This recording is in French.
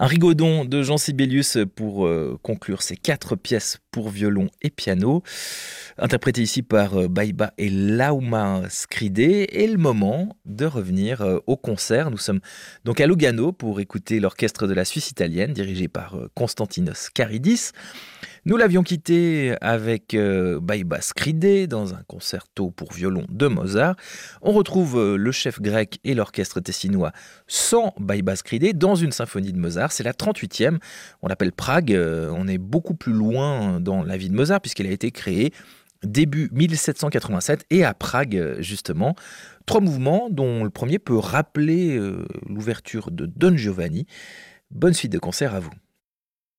Un rigodon de Jean Sibelius pour conclure ces 4 pièces pour violon et piano, interprétées ici par Baiba et Lauma Skridé. Et le moment de revenir au concert. Nous sommes donc à Lugano pour écouter l'orchestre de la Suisse italienne, dirigé par Konstantinos Karidis. Nous l'avions quitté avec Baiba Skridé dans un concerto pour violon de Mozart. On retrouve le chef grec et l'orchestre tessinois sans Baiba Skridé dans une symphonie de Mozart. C'est la 38e, on l'appelle Prague. On est beaucoup plus loin dans la vie de Mozart puisqu'elle a été créée début 1787 et à Prague justement. 3 mouvements dont le premier peut rappeler l'ouverture de Don Giovanni. Bonne suite de concert à vous.